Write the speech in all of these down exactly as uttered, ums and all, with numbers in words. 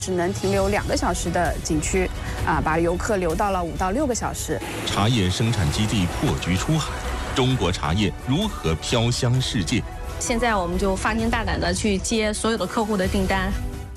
只能停留两个小时的景区，啊，把游客留到了五到六个小时。 茶叶生产基地破局出海，中国茶叶如何飘香世界？ 现在我们就发心大胆的去接所有的客户的订单。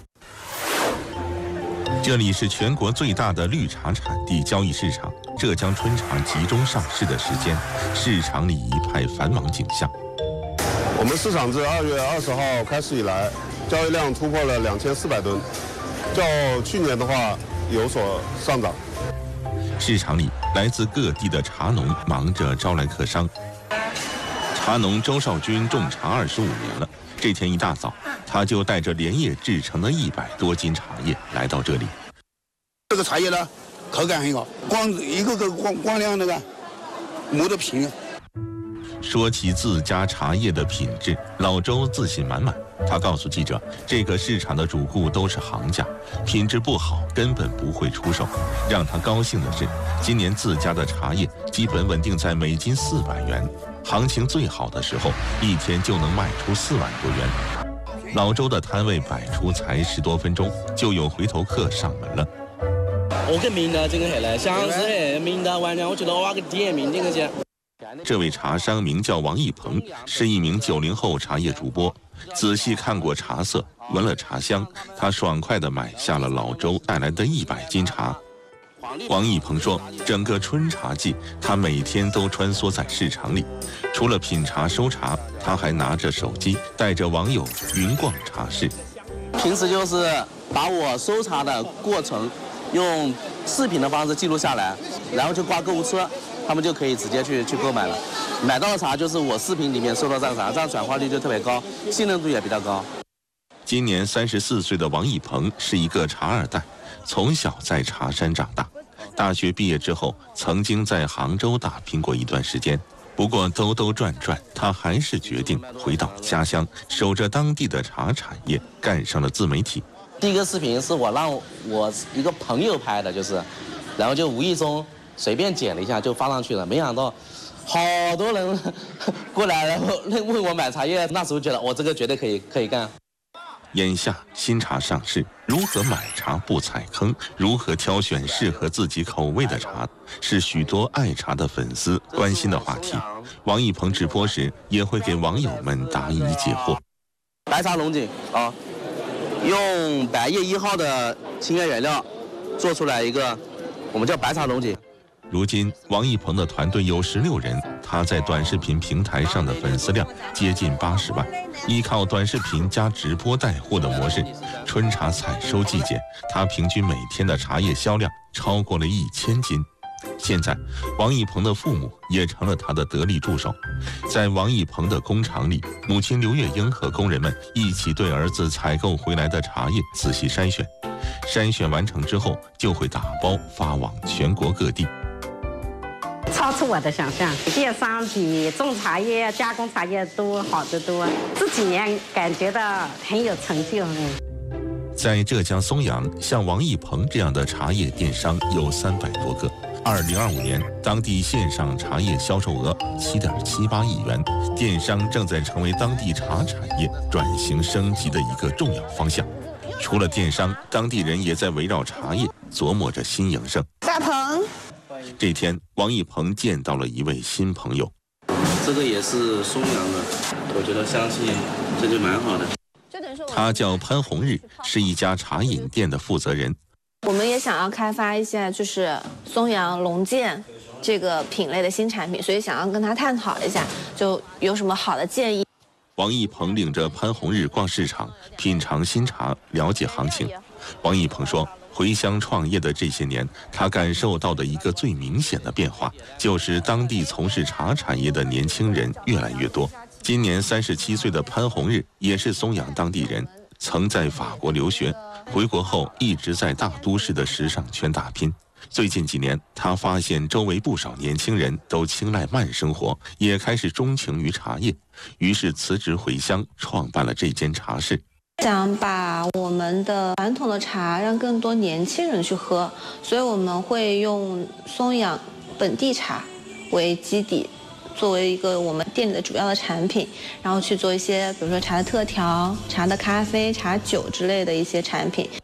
这里是全国最大的绿茶产地交易市场，浙江春茶集中上市的时间，市场里一派繁忙景象。 我们市场自二月二十号开始以来，交易量突破了两千四百吨，较去年的话有所上涨。 市场里，来自各地的茶农忙着招来客商。茶农周少军种茶二十五年了，这天一大早，他就带着连夜制成的一百多斤茶叶来到这里。 这个茶叶呢，口感很好，光一个个光光亮那个磨得平。 说起自家茶叶的品质，老周自信满满。他告诉记者，这个市场的主顾都是行家，品质不好根本不会出售。让他高兴的是，今年自家的茶叶基本稳定在每斤四百元，行情最好的时候，一天就能卖出四万多元。老周的摊位摆出才十多分钟，就有回头客上门了。 我跟明的这个来，像是明的晚上，我觉得挖个店名这个些。 这位茶商名叫王一鹏，是一名九零后茶叶主播。仔细看过茶色，闻了茶香，他爽快地买下了老周带来的一百斤茶。王一鹏说，整个春茶季，他每天都穿梭在市场里，除了品茶收茶，他还拿着手机，带着网友云逛茶室。 平时就是把我收茶的过程用视频的方式记录下来，然后就挂购物车，他们就可以直接去去购买了。买到的茶就是我视频里面收到这样茶，这样转化率就特别高，信任度也比较高。 今年三十四岁的王一鹏是一个茶二代，从小在茶山长大。大学毕业之后，曾经在杭州打拼过一段时间。不过兜兜转转，他还是决定回到家乡，守着当地的茶产业，干上了自媒体。 第一个视频是我让我一个朋友拍的，就是，然后就无意中随便剪了一下就发上去了，没想到好多人过来，然后问我买茶叶，那时候觉得我这个绝对可以可以干。 眼下新茶上市，如何买茶不踩坑，如何挑选适合自己口味的茶，是许多爱茶的粉丝关心的话题。王一鹏直播时也会给网友们答疑解惑。 白茶龙井啊，用百叶一号的清原原料做出来一个，我们叫白茶龙井。 如今，王一鹏的团队有十六人，他在短视频平台上的粉丝量接近八十万。依靠短视频加直播带货的模式，春茶采收季节，他平均每天的茶叶销量超过了一千斤。现在，王一鹏的父母也成了他的得力助手。在王一鹏的工厂里，母亲刘月英和工人们一起对儿子采购回来的茶叶仔细筛选，筛选完成之后就会打包发往全国各地。 超出我的想象，电商比种茶叶、加工茶叶都好得多。这几年感觉到很有成就。 在浙江松阳，像王一鹏这样的茶叶电商有三百多个。二零二五年，当地线上茶叶销售额七点七八亿元，电商正在成为当地茶产业转型升级的一个重要方向。除了电商，当地人也在围绕茶叶琢磨着新营生。 大鹏。 这天，王一鹏见到了一位新朋友。 这个也是松阳的，我觉得香气这就蛮好的。 他叫潘红日，是一家茶饮店的负责人。 我们也想要开发一下，就是松阳龙鉴这个品类的新产品，所以想要跟他探讨一下，就有什么好的建议。 王一鹏领着潘红日逛市场，品尝新茶，了解行情。王一鹏说，回乡创业的这些年，他感受到的一个最明显的变化，就是当地从事茶产业的年轻人越来越多。今年三十七岁的潘红日也是松阳当地人，曾在法国留学，回国后一直在大都市的时尚圈打拼。最近几年，他发现周围不少年轻人都青睐慢生活，也开始钟情于茶叶，于是辞职回乡，创办了这间茶室。 想把我们的传统的茶让更多年轻人去喝，所以我们会用松阳本地茶为基底，作为一个我们店里的主要的产品，然后去做一些比如说茶的特调、茶的咖啡、茶酒之类的一些产品。